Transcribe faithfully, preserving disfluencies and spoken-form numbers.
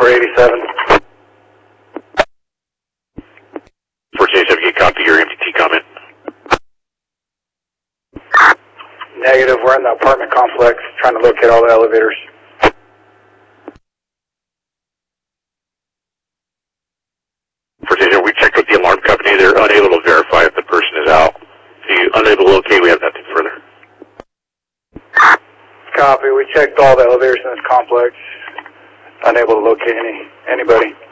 eighty-seven. fourteen eighty-seven, can you copy your M T T comment? Negative, we're in the apartment complex trying to locate all the elevators. fourteen eighty-seven, we checked with the alarm company. They're unable to verify if the person is out. If you're unable to locate, we have nothing further. Copy, we checked all the elevators in this complex. Unable to locate any anybody.